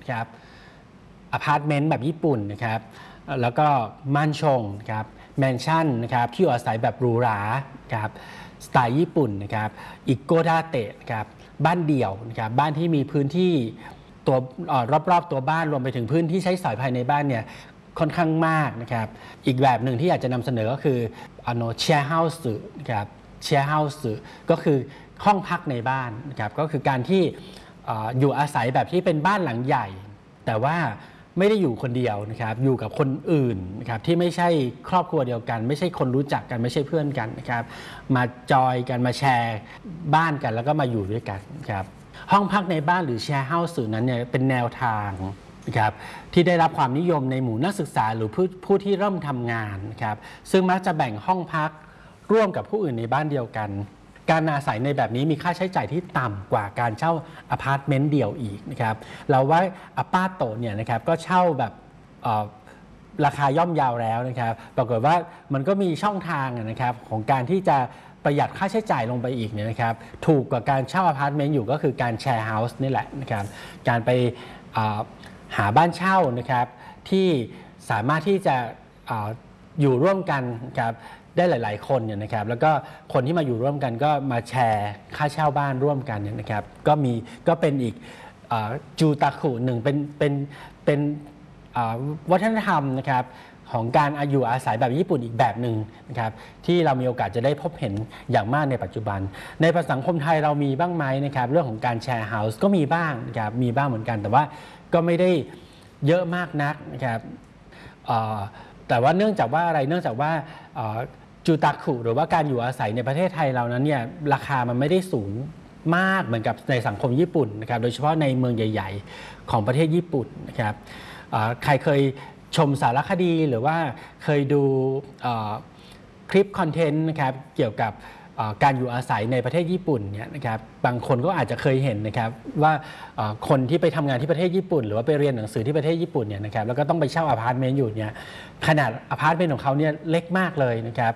ครับอพาร์ตเมนต์แบบญี่ปุ่นนะครับแล้วก็ม่านชงครับแมนชั่นนะครับที่อยู่อาศัยแบบหรูหราครับสไตล์ญี่ปุ่นนะครับอิโกดาเตะครับบ้านเดี่ยวนะครับบ้านที่มีพื้นที่ตัวรอบๆตัวบ้านรวมไปถึงพื้นที่ใช้สอยภายในบ้านเนี่ยค่อนข้างมากนะครับอีกแบบหนึ่งที่อยากจะนำเสนอก็คือแชร์เฮาส์นะครับแชร์เฮาส์ก็คือห้องพักในบ้านนะครับก็คือการที่อยู่อาศัยแบบที่เป็นบ้านหลังใหญ่แต่ว่าไม่ได้อยู่คนเดียวนะครับอยู่กับคนอื่นนะครับที่ไม่ใช่ครอบครัวเดียวกันไม่ใช่คนรู้จักกันไม่ใช่เพื่อนกันนะครับมาจอยกันมาแชร์บ้านกันแล้วก็มาอยู่ด้วยกันครับห้องพักในบ้านหรือแชร์เฮาส์นั้นเนี่ยเป็นแนวทางนะครับที่ได้รับความนิยมในหมู่นักศึกษาหรือผู้ที่เริ่มทำงานนะครับซึ่งมักจะแบ่งห้องพักร่วมกับผู้อื่นในบ้านเดียวกันการอาศัยในแบบนี้มีค่าใช้จ่ายที่ต่ำกว่าการเช่าอพาร์ตเมนต์เดี่ยวอีกนะครับเราว่าอพาร์ตโตเนี่ยนะครับก็เช่าแบบราคาย่อมเยาวแล้วนะครับปรากฏว่ามันก็มีช่องทางนะครับของการที่จะประหยัดค่าใช้จ่ายลงไปอีกเนี่ยนะครับถูกกว่าการเช่าอพาร์ตเมนต์อยู่ก็คือการแชร์เฮาส์นี่แหละนะครับการไปหาบ้านเช่านะครับที่สามารถที่จะอยู่ร่วมกันครับได้หลายๆคนเนี่ยนะครับแล้วก็คนที่มาอยู่ร่วมกันก็มาแชร์ค่าเช่าบ้านร่วมกันเนี่ยนะครับก็เป็นอีกจูตาคุหนึ่งเป็นวัฒนธรรมนะครับของการอยู่อาศัยแบบญี่ปุ่นอีกแบบหนึ่งนะครับที่เรามีโอกาสจะได้พบเห็นอย่างมากในปัจจุบันในสังคมไทยเรามีบ้างไหมนะครับเรื่องของการแชร์เฮาส์ก็มีบ้างนะครับมีบ้างเหมือนกันแต่ว่าก็ไม่ได้เยอะมากนักนะครับแต่ว่าเนื่องจากว่าอะไรเนื่องจากว่าจูตาคุหรือว่าการอยู่อาศัยในประเทศไทยเรานั้นเนี่ยราคามันไม่ได้สูงมากเหมือนกับในสังคมญี่ปุ่นนะครับโดยเฉพาะในเมืองใหญ่ๆของประเทศญี่ปุ่นนะครับใครเคยชมสารคดีหรือว่าเคยดูคลิปคอนเทนต์นะครับเกี่ยวกับการอยู่อาศัยในประเทศญี่ปุ่นเนี่ยนะครับบางคนก็อาจจะเคยเห็นนะครับว่าคนที่ไปทำงานที่ประเทศญี่ปุ่นหรือว่าไปเรียนหนังสือที่ประเทศญี่ปุ่นเนี่ยนะครับแล้วก็ต้องไปเช่าอพาร์ตเมนต์อยู่เนี่ยขนาดอพาร์ตเมนต์ของเขาเนี่ยเล็กมากเลยนะครับ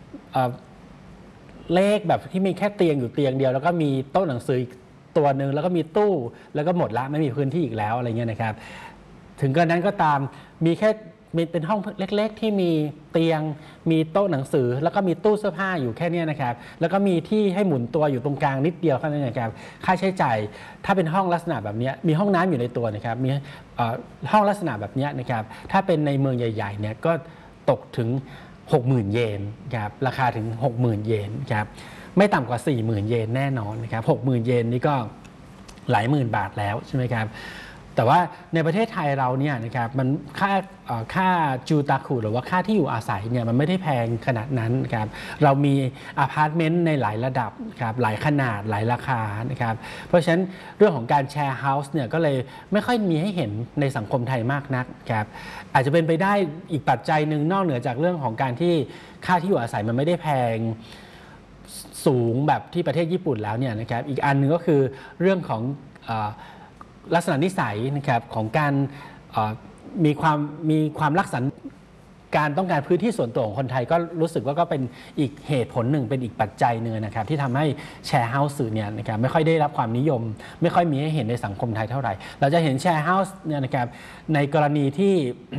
เลขแบบที่มีแค่เตียงอยู่เตียงเดียวแล้วก็มีโต๊ะหนังสือตัวหนึ่งแล้วก็มีตู้แล้วก็หมดละไม่มีพื้นที่อีกแล้วอะไรเงี้ยนะครับถึงกระนั้นก็ตามมีแค่เป็นห้องเล็กๆที่มีเตียงมีโต๊ะหนังสือแล้วก็มีตู้เสื้อผ้าอยู่แค่นี้นะครับแล้วก็มีที่ให้หมุนตัวอยู่ตรงกลางนิดเดียวแค่นั้นนะครับค่าใช้จ่ายถ้าเป็นห้องลักษณะแบบนี้มีห้องน้ำอยู่ในตัวนะครับมีห้องลักษณะแบบนี้นะครับถ้าเป็นในเมืองใหญ่ๆเนี่ยก็ตกถึง 60,000 เยนครับราคาถึง 60,000 เยนครับไม่ต่ำกว่า 40,000 เยนแน่นอนนะครับ 60,000 เยนนี่ก็หลายหมื่นบาทแล้วใช่ไหมครับแต่ว่าในประเทศไทยเราเนี่ยนะครับมันค่าจูตาคุหรือว่าค่าที่อยู่อาศัยเนี่ยมันไม่ได้แพงขนาดนั้นครับเรามีอพาร์ตเมนต์ในหลายระดับครับหลายขนาดหลายราคานะครับเพราะฉะนั้นเรื่องของการแชร์เฮาส์เนี่ยก็เลยไม่ค่อยมีให้เห็นในสังคมไทยมากนักครับอาจจะเป็นไปได้อีกปัจจัยหนึ่งนอกเหนือจากเรื่องของการที่ค่าที่อยู่อาศัยมันไม่ได้แพงสูงแบบที่ประเทศญี่ปุ่นแล้วเนี่ยนะครับอีกอันนึงก็คือเรื่องของลักษณะนิสัยนะครับของการมีความรักษาการต้องการพื้นที่ส่วนตัวของคนไทยก็รู้สึกว่าก็เป็นอีกเหตุผลหนึ่งเป็นอีกปัจจัยหนึ่งนะครับที่ทำให้แชร์เฮาส์เนี่ยนะครับไม่ค่อยได้รับความนิยมไม่ค่อยมีให้เห็นในสังคมไทยเท่าไหร่เราจะเห็นแชร์เฮาส์เนี่ยนะครับในกรณีที่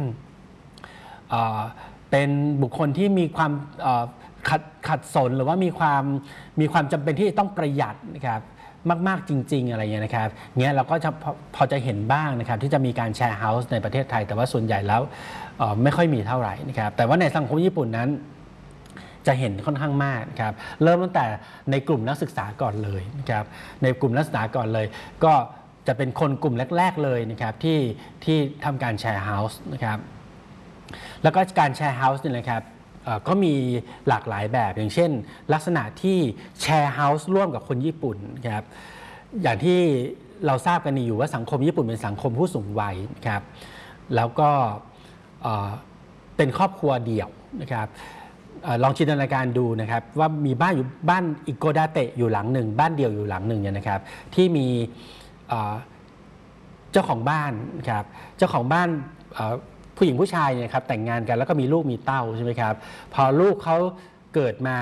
เป็นบุคคลที่มีความขัดสนหรือว่ามีความจำเป็นที่ต้องประหยัดนะครับมากๆจริงๆอะไรเงี้ยนะครับเงี้ยเราก็จะพอจะเห็นบ้างนะครับที่จะมีการแชร์เฮาส์ในประเทศไทยแต่ว่าส่วนใหญ่แล้วไม่ค่อยมีเท่าไหร่นะครับแต่ว่าในสังคมญี่ปุ่นนั้นจะเห็นค่อนข้างมากนะครับเริ่มตั้งแต่ในกลุ่มนักศึกษาก่อนเลยนะครับในกลุ่มนักศึกษาก่อนเลยก็จะเป็นคนกลุ่มแรกๆเลยนะครับที่ทำการแชร์เฮาส์นะครับแล้วก็การแชร์เฮาส์เนี่ยนะครับก็มีหลากหลายแบบอย่างเช่นลักษณะที่แชร์เฮาส์ร่วมกับคนญี่ปุ่นครับอย่างที่เราทราบกันอยู่ว่าสังคมญี่ปุ่นเป็นสังคมผู้สูงวัยครับแล้วก็เป็นครอบครัวเดี่ยวนะครับลองจินตนาการดูนะครับว่ามีบ้านอิโกดาเตะอยู่หลังหนึ่งบ้านเดี่ยวอยู่หลังหนึ่งเนี่ยนะครับที่มีเจ้าของบ้านครับเจ้าของบ้านผู้หญิงผู้ชายเนี่ยครับแต่งงานกันแล้วก็มีลูกมีเต้าใช่ไหมครับพอลูกเขาเกิดมา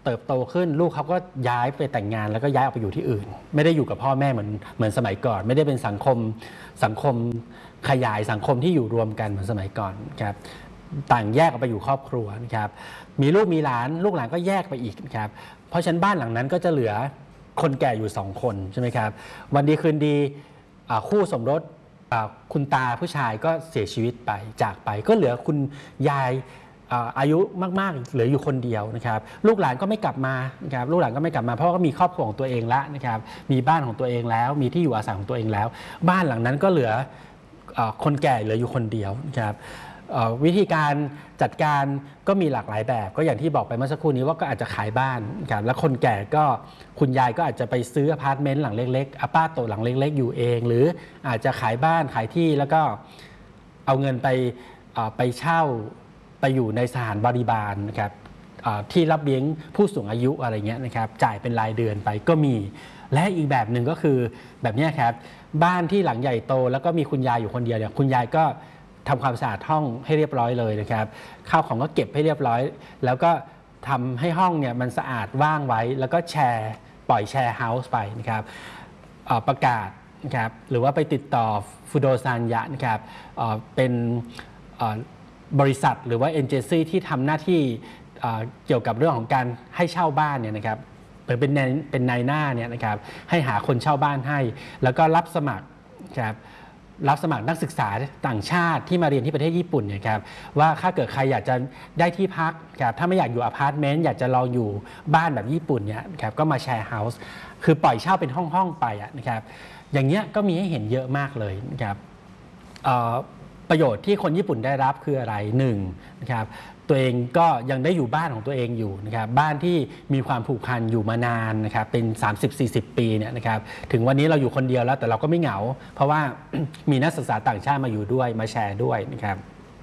เติบโตขึ้นลูกเขาก็ย้ายไปแต่งงานแล้วก็ย้ายออกไปอยู่ที่อื่นไม่ได้อยู่กับพ่อแม่เหมือนสมัยก่อนไม่ได้เป็นสังคมขยายสังคมที่อยู่รวมกันเหมือนสมัยก่อนครับต่างแยกออกไปอยู่ครอบครัวนะครับมีลูกมีหลานลูกหลานก็แยกไปอีกนะครับเพราะฉะนั้นบ้านหลังนั้นก็จะเหลือคนแก่อยู่2คนใช่ไหมครับวันดีคืนดีคู่สมรสคุณตาผู้ชายก็เสียชีวิตไปจากไปก็เหลือคุณยายอายุมากๆเหลืออยู่คนเดียวนะครับลูกหลานก็ไม่กลับมานะครับลูกหลานก็ไม่กลับมาเพราะว่าก็มีครอบครัวของตัวเองแล้วนะครับมีบ้านของตัวเองแล้วมีที่อยู่อาศัยของตัวเองแล้วบ้านหลังนั้นก็เหลือคนแก่เหลืออยู่คนเดียวนะครับวิธีการจัดการก็มีหลากหลายแบบก็อย่างที่บอกไปเมื่อสักครู่นี้ว่าก็อาจจะขายบ้านครับแล้วคนแก่ก็คุณยายก็อาจจะไปซื้ออพาร์ตเมนต์หลังเล็กๆอพาร์ตโตหลังเล็กๆอยู่เองหรืออาจจะขายบ้านขายที่แล้วก็เอาเงินไปเช่าไปอยู่ในสถานบริบาลนะครับที่รับเลี้ยงผู้สูงอายุอะไรเงี้ยนะครับจ่ายเป็นรายเดือนไปก็มีและอีกแบบหนึ่งก็คือแบบนี้ครับบ้านที่หลังใหญ่โตแล้วก็มีคุณยายอยู่คนเดียวเนี่ยคุณยายก็ทำความสะอาดห้องให้เรียบร้อยเลยนะครับข้าวของก็เก็บให้เรียบร้อยแล้วก็ทำให้ห้องเนี่ยมันสะอาดว่างไว้แล้วก็ปล่อยแชร์เฮาส์ไปนะครับประกาศนะครับหรือว่าไปติดต่อฟูโดซันยะนะครับเป็นบริษัทหรือว่าเอ็นเจซี่ที่ทำหน้าที่เกี่ยวกับเรื่องของการให้เช่าบ้านเนี่ยนะครับเป็นนายหน้าเนี่ยนะครับให้หาคนเช่าบ้านให้แล้วก็รับสมัครครับรับสมัครนักศึกษาต่างชาติที่มาเรียนที่ประเทศญี่ปุ่นเนี่ยครับว่าถ้าเกิดใครอยากจะได้ที่พักครับถ้าไม่อยากอยู่อพาร์ตเมนต์อยากจะลองอยู่บ้านแบบญี่ปุ่นเนี่ยครับก็มาแชร์เฮาส์คือปล่อยเช่าเป็นห้องๆไปนะครับอย่างเงี้ยก็มีให้เห็นเยอะมากเลยนะครับประโยชน์ที่คนญี่ปุ่นได้รับคืออะไร1นะครับตัวเองก็ยังได้อยู่บ้านของตัวเองอยู่นะครับบ้านที่มีความผูกพันอยู่มานานนะครับเป็น 30-40 ปีเนี่ยนะครับถึงวันนี้เราอยู่คนเดียวแล้วแต่เราก็ไม่เหงาเพราะว่า มีนักศึกษาต่างชาติมาอยู่ด้วยมาแชร์ด้วยนะครับ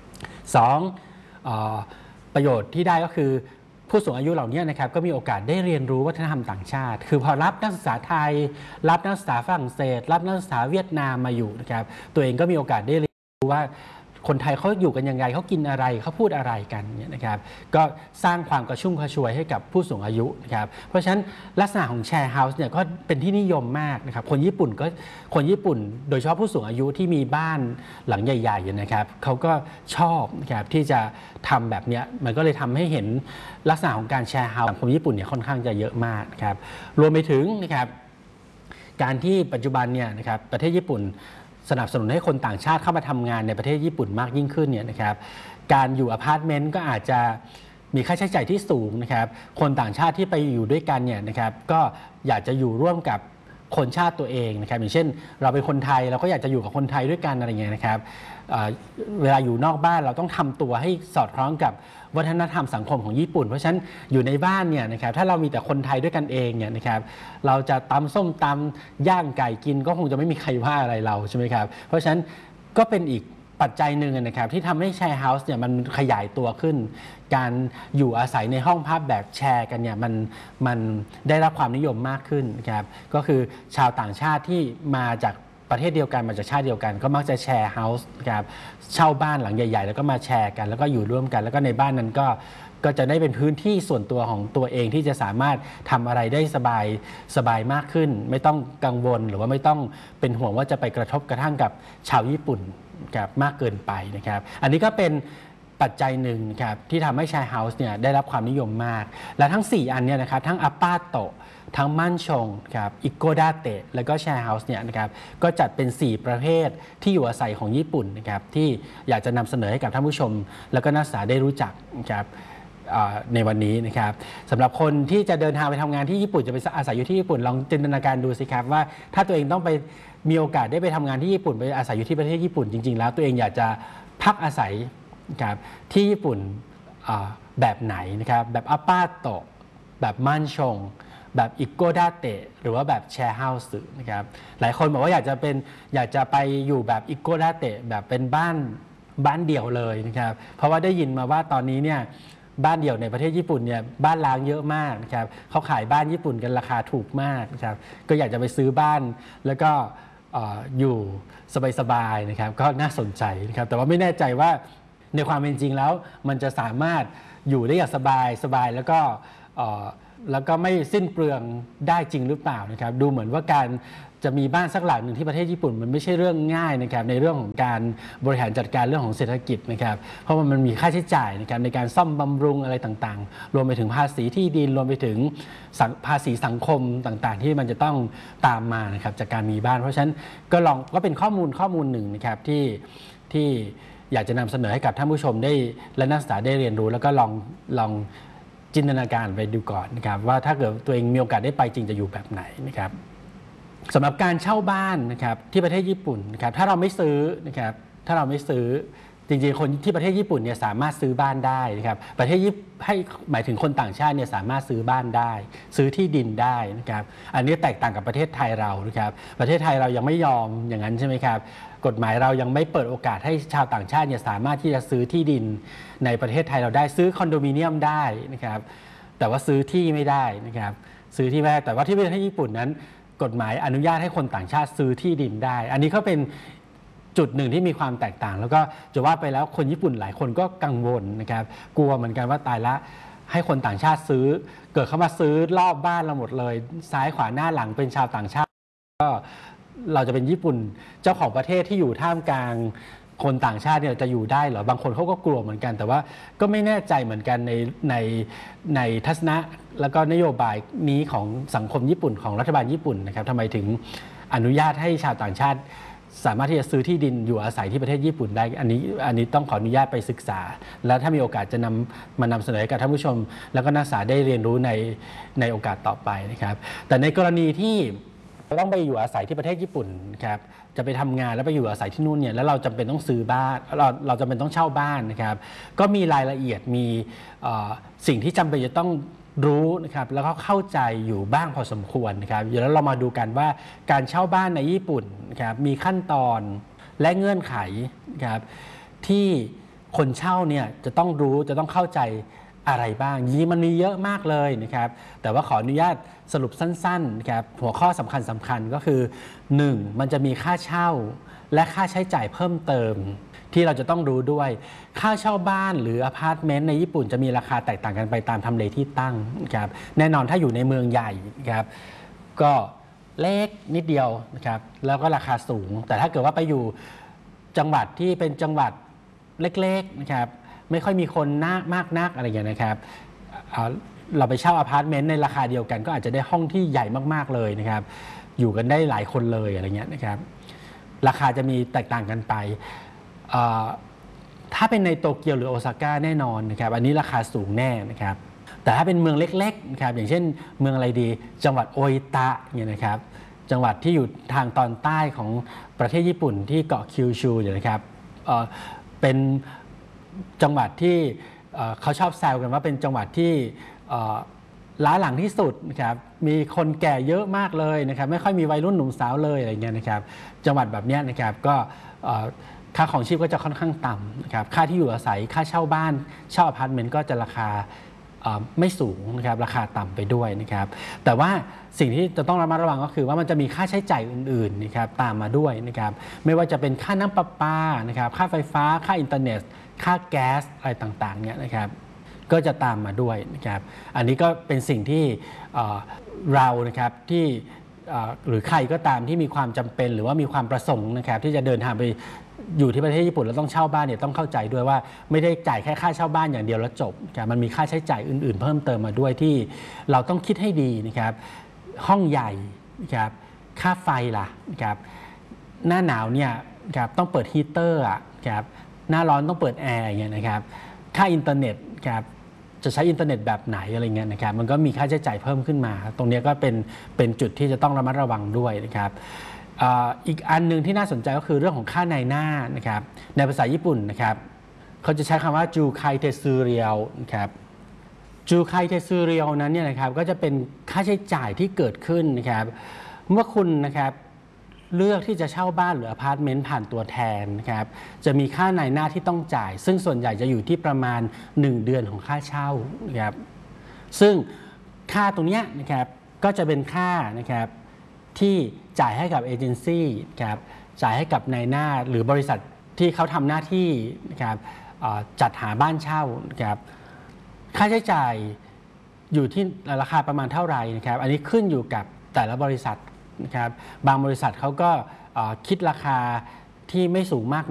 2ประโยชน์ที่ได้ก็คือผู้สูงอายุเหล่านี้นะครับก็มีโอกาสได้เรียนรู้วัฒนธรรมต่างชาติคือพอรับนักศึกษาไทยรับนักศึกษาฝรั่งเศสรับนักศึกษาเวียดนามมาอยู่นะครับตัวเองก็มีโอกาสได้เรียนรู้ว่าคนไทยเขาอยู่กันยังไงเขากินอะไรเขาพูดอะไรกันเนี่ยนะครับก็สร้างความกระชุ่มกระชวยให้กับผู้สูงอายุนะครับเพราะฉะนั้นลักษณะของแชร์เฮาส์เนี่ยก็เป็นที่นิยมมากนะครับคนญี่ปุ่นโดยเฉพาะผู้สูงอายุที่มีบ้านหลังใหญ่ๆนะครับเขาก็ชอบนะครับที่จะทำแบบนี้มันก็เลยทำให้เห็นลักษณะของการแชร์เฮาส์ของญี่ปุ่นเนี่ยค่อนข้างจะเยอะมากนะครับรวมไปถึงนะครับการที่ปัจจุบันเนี่ยนะครับประเทศญี่ปุ่นสนับสนุนให้คนต่างชาติเข้ามาทำงานในประเทศญี่ปุ่นมากยิ่งขึ้นเนี่ยนะครับการอยู่อพาร์ตเมนต์ก็อาจจะมีค่าใช้จ่ายที่สูงนะครับคนต่างชาติที่ไปอยู่ด้วยกันเนี่ยนะครับก็อยากจะอยู่ร่วมกับคนชาติตัวเองนะครับอย่างเช่นเราเป็นคนไทยเราก็อยากจะอยู่กับคนไทยด้วยกันอะไรเงี้ยนะครับเวลาอยู่นอกบ้านเราต้องทำตัวให้สอดคล้องกับวัฒนธรรมสังคมของญี่ปุ่นเพราะฉะนั้นอยู่ในบ้านเนี่ยนะครับถ้าเรามีแต่คนไทยด้วยกันเองเนี่ยนะครับเราจะตำส้มตำย่างไก่กินก็คงจะไม่มีใครว่าอะไรเราใช่ไหมครับเพราะฉะนั้นก็เป็นอีกปัจจัยหนึ่งนะครับที่ทำให้แชร์เฮาส์เนี่ยมันขยายตัวขึ้นการอยู่อาศัยในห้องพักแบบแชร์กันเนี่ยมันได้รับความนิยมมากขึ้นนะครับก็คือชาวต่างชาติที่มาจากประเทศเดียวกันมาจากชาติเดียวกันก็มักจะแชร์เฮาส์นะครับเช่าบ้านหลังใหญ่ๆแล้วก็มาแชร์กันแล้วก็อยู่ร่วมกันแล้วก็ในบ้านนั้นก็จะได้เป็นพื้นที่ส่วนตัวของตัวเองที่จะสามารถทำอะไรได้สบายมากขึ้นไม่ต้องกังวลหรือว่าไม่ต้องเป็นห่วงว่าจะไปกระทบกระทั่งกับชาวญี่ปุ่นมากเกินไปนะครับอันนี้ก็เป็นปัจจัยหนึ่งนะครับที่ทำให้แชร์เฮาส์เนี่ยได้รับความนิยมมากและทั้ง4อันเนี่ยนะครับทั้งอาปาโตะทั้งมั่นชงครับอิโกดาเตะแล้วก็แชร์เฮาส์เนี่ยนะครับก็จัดเป็น4ประเภทที่อยู่อาศัยของญี่ปุ่นนะครับที่อยากจะนำเสนอให้กับท่านผู้ชมแล้วก็นักศึกษาได้รู้จักนะครับในวันนี้นะครับสำหรับคนที่จะเดินทางไปทำงานที่ญี่ปุ่นจะไปอาศัยอยู่ที่ญี่ปุ่นลองจินตนาการดูสิครับว่าถ้าตัวเองต้องไปมีโอกาสได้ไปทำงานที่ญี่ปุ่นไปอาศัยอยู่ที่ประเทศญี่ปุ่นจริงๆแล้วตัวเองอยากจะพักอาศัยครับที่ญี่ปุ่นแบบไหนนะครับแบบอาปาโตะแบบมั่นชงแบบอิโกดาเตะหรือว่าแบบแชร์เฮาส์นะครับหลายคนบอกว่าอยากจะไปอยู่แบบอิโกดาเตะแบบเป็นบ้านเดี่ยวเลยนะครับเพราะว่าได้ยินมาว่าตอนนี้เนี่ยบ้านเดี่ยวในประเทศญี่ปุ่นเนี่ยบ้านล้างเยอะมากนะครับเขาขายบ้านญี่ปุ่นกันราคาถูกมากนะครับก็อยากจะไปซื้อบ้านแล้วก็อยู่สบายๆนะครับก็น่าสนใจนะครับแต่ว่าไม่แน่ใจว่าในความเป็นจริงแล้วมันจะสามารถอยู่ได้อย่างสบายแล้วก็แล้วก็ไม่สิ้นเปลืองได้จริงหรือเปล่านะครับดูเหมือนว่าการจะมีบ้านสักหลังหนึ่งที่ประเทศญี่ปุ่นมันไม่ใช่เรื่องง่ายนะครับในเรื่องของการบริหารจัดการเรื่องของเศรษฐกิจนะครับเพราะว่ามันมีค่าใช้จ่ายในการซ่อมบำรุงอะไรต่างๆรวมไปถึงภาษีที่ดินรวมไปถึงภาษีสังคมต่างๆที่มันจะต้องตามมานะครับจากการมีบ้านเพราะฉะนั้นก็เป็นข้อมูลหนึ่งนะครับที่อยากจะนำเสนอให้กับท่านผู้ชมได้และนักศึกษาได้เรียนรู้แล้วก็ลองจินตนาการไปดูก่อนนะครับว่าถ้าเกิดตัวเองมีโอกาสได้ไปจริงจะอยู่แบบไหนนะครับสำหรับการเช่าบ้านนะครับที่ประเทศญี่ปุ่นนะครับถ้าเราไม่ซื้อนะครับถ้าเราไม่ซื้อจริงๆคนที่ประเทศญี่ปุ่นเนี่ยสามารถซื้อบ้านได้นะครับประเทศให้หมายถึงคนต่างชาติเนี่ยสามารถซื้อบ้านได้ซื้อที่ดินได้นะครับอันนี้แตกต่างกับประเทศไทยเรานะครับประเทศไทยเรายังไม่ยอมอย่างนั้นใช่ไหมครับกฎหมายเรายังไม่เปิดโอกาสให้ชาวต่างชาติเนี่ยสามารถที่จะซื้อที่ดินในประเทศไทยเราได้ซื้อคอนโดมิเนียมได้นะครับแต่ว่าซื้อที่ไม่ได้นะครับซื้อที่ไม่ได้แต่ว่าที่ประเทศญี่ปุ่นนั้นกฎหมายอนุญาตให้คนต่างชาติซื้อที่ดินได้อันนี้ก็เป็นจุดหนึ่งที่มีความแตกต่างแล้วก็จะว่าไปแล้วคนญี่ปุ่นหลายคนก็กังวลนะครับกลัวเหมือนกันว่าตายละให้คนต่างชาติซื้อเกิดเขามาซื้อรอบบ้านเราหมดเลยซ้ายขวาหน้าหลังเป็นชาวต่างชาติก็เราจะเป็นญี่ปุ่นเจ้าของประเทศที่อยู่ท่ามกลางคนต่างชาติเนี่ยจะอยู่ได้หรอบางคนเขาก็กลัวเหมือนกันแต่ว่าก็ไม่แน่ใจเหมือนกันในทัศนะแล้วก็นโยบายนี้ของสังคมญี่ปุ่นของรัฐบาลญี่ปุ่นนะครับทำไมถึงอนุญาตให้ชาวต่างชาติสามารถที่จะซื้อที่ดินอยู่อาศัยที่ประเทศญี่ปุ่นได้อันนี้ต้องขออนุญาตไปศึกษาแล้วถ้ามีโอกาสจะมานำเสนอให้กับท่านผู้ชมแล้วก็นักศึกษาได้เรียนรู้ในโอกาสต่อไปนะครับแต่ในกรณีที่ต้องไปอยู่อาศัยที่ประเทศญี่ปุ่นครับจะไปทำงานแล้วไปอยู่อาศัยที่นู่นเนี่ยแล้วเราจำเป็นต้องซื้อบ้านเราจำเป็นต้องเช่าบ้านนะครับก็มีรายละเอียดมีสิ่งที่จำเป็นจะต้องรู้นะครับแล้วก็เข้าใจอยู่บ้างพอสมควรนะครับเดี๋ยวเรามาดูกันว่าการเช่าบ้านในญี่ปุ่นนะครับมีขั้นตอนและเงื่อนไขนะครับที่คนเช่าเนี่ยจะต้องรู้จะต้องเข้าใจอะไรบ้างจริงๆมันมีเยอะมากเลยนะครับแต่ว่าขออนุญาตสรุปสั้นๆนะครับหัวข้อสำคัญก็คือ 1. มันจะมีค่าเช่าและค่าใช้จ่ายเพิ่มเติมที่เราจะต้องรู้ด้วยค่าเช่าบ้านหรืออพาร์ตเมนต์ในญี่ปุ่นจะมีราคาแตกต่างกันไปตามทำเลที่ตั้งนะครับแน่นอนถ้าอยู่ในเมืองใหญ่นะครับก็เล็กนิดเดียวนะครับแล้วก็ราคาสูงแต่ถ้าเกิดว่าไปอยู่จังหวัดที่เป็นจังหวัดเล็กๆนะครับไม่ค่อยมีคนมากนักอะไรอย่างเงี้ยนะครับเราไปเช่าอพาร์ตเมนต์ในราคาเดียวกันก็อาจจะได้ห้องที่ใหญ่มากๆเลยนะครับอยู่กันได้หลายคนเลยอะไรเงี้ยนะครับราคาจะมีแตกต่างกันไปถ้าเป็นในโตเกียวหรือโอซาก้าแน่นอนนะครับอันนี้ราคาสูงแน่นะครับแต่ถ้าเป็นเมืองเล็กๆนะครับอย่างเช่นเมืองอะไรดีจังหวัดโออิตะเนี่ยนะครับจังหวัดที่อยู่ทางตอนใต้ของประเทศญี่ปุ่นที่เกาะคิวชูเนี่ยนะครับเป็นจังหวัดที่เขาชอบแซวกันว่าเป็นจังหวัดที่ล้าหลังที่สุดนะครับมีคนแก่เยอะมากเลยนะครับไม่ค่อยมีวัยรุ่นหนุ่มสาวเลยอะไรเงี้ยนะครับจังหวัดแบบนี้นะครับก็ค่าของชีพก็จะค่อนข้างต่ำนะครับค่าที่อยู่อาศัยค่าเช่าบ้านเช่าอพาร์ตเมนต์ก็จะราคาไม่สูงนะครับราคาต่ำไปด้วยนะครับแต่ว่าสิ่งที่จะต้องระมัดระวังก็คือว่ามันจะมีค่าใช้จ่ายอื่นๆนะครับตามมาด้วยนะครับไม่ว่าจะเป็นค่าน้ำประปานะครับค่าไฟฟ้าค่าอินเทอร์เน็ตค่าแก๊สอะไรต่างๆเนี่ยนะครับก็จะตามมาด้วยนะครับอันนี้ก็เป็นสิ่งที่เรานะครับที่หรือใครก็ตามที่มีความจำเป็นหรือว่ามีความประสงค์นะครับที่จะเดินทางไปอยู่ที่ประเทศญี่ปุ่นแล้วต้องเช่าบ้านเนี่ยต้องเข้าใจด้วยว่าไม่ได้จ่ายแค่ค่าเช่าบ้านอย่างเดียวแล้วจบนะครับมันมีค่าใช้จ่ายอื่นๆเพิ่มเติมมาด้วยที่เราต้องคิดให้ดีนะครับห้องใหญ่นะครับค่าไฟล่ะนะครับหน้าหนาวเนี่ยนะครับต้องเปิดฮีเตอร์นะครับหน้าร้อนต้องเปิดแอร์อย่างเงี้ยนะครับค่าอินเทอร์เน็ตครับจะใช้อินเทอร์เน็ตแบบไหนอะไรเงี้ยนะครับมันก็มีค่าใช้จ่ายเพิ่มขึ้นมาตรงนี้ก็เป็นจุดที่จะต้องระมัดระวังด้วยนะครับอีกอันนึงที่น่าสนใจก็คือเรื่องของค่านายหน้านะครับในภาษาญี่ปุ่นนะครับเขาจะใช้คำว่าจูไคเทซูเรียวนะครับจูไคเทซูเรียวนั้นเนี่ยนะครับก็จะเป็นค่าใช้จ่ายที่เกิดขึ้นนะครับเมื่อคุณนะครับเลือกที่จะเช่าบ้านหรืออพาร์ตเมนต์ผ่านตัวแทนนะครับจะมีค่านายหน้าที่ต้องจ่ายซึ่งส่วนใหญ่จะอยู่ที่ประมาณ1 เดือนของค่าเช่านะครับซึ่งค่าตรงนี้นะครับก็จะเป็นค่านะครับที่จ่ายให้กับเอเจนซี่นะครับจ่ายให้กับนายหน้าหรือบริษัทที่เขาทำหน้าที่นะครับจัดหาบ้านเช่านะครับค่าใช้จ่ายอยู่ที่ราคาประมาณเท่าไหร่นะครับอันนี้ขึ้นอยู่กับแต่ละบริษัทนะครับบางบริษัทเขาก็คิดราคาที่ไม่สูงมาก